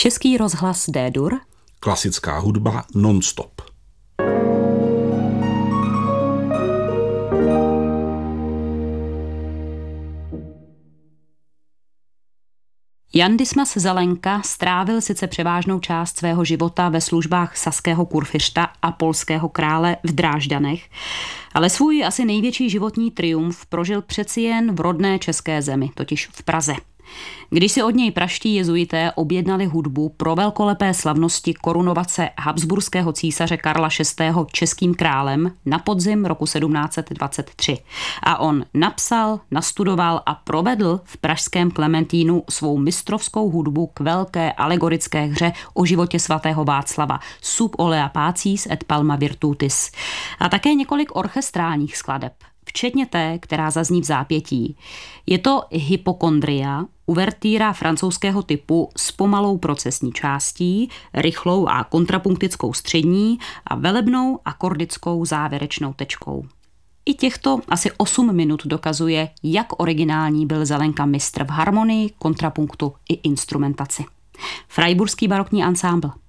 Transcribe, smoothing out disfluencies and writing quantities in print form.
Český rozhlas D-dur. Klasická hudba non-stop. Jan Dismas Zelenka strávil sice převážnou část svého života ve službách saského kurfiřta a polského krále v Drážďanech, ale svůj asi největší životní triumf prožil přeci jen v rodné české zemi, totiž v Praze. Když si od něj praští jezuité objednali hudbu pro velkolepé slavnosti korunovace habsburského císaře Karla VI. Českým králem na podzim roku 1723. A on napsal, nastudoval a provedl v pražském Klementínu svou mistrovskou hudbu k velké alegorické hře o životě svatého Václava Sub olea pacis et palma virtutis. A také několik orchestrálních skladeb, včetně té, která zazní v zápětí. Je to Hypokondria, uvertýra francouzského typu s pomalou procesní částí, rychlou a kontrapunktickou střední a velebnou akordickou závěrečnou tečkou. I těchto asi 8 minut dokazuje, jak originální byl Zelenka mistr v harmonii, kontrapunktu i instrumentaci. Freiburský barokní ansámbl.